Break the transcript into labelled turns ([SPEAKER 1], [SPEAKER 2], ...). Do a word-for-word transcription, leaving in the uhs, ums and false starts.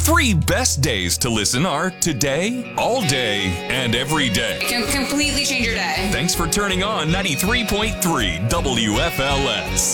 [SPEAKER 1] three best days to listen are today, all day, and every day.
[SPEAKER 2] It can completely change your day.
[SPEAKER 1] Thanks for turning on ninety-three point three W F L S.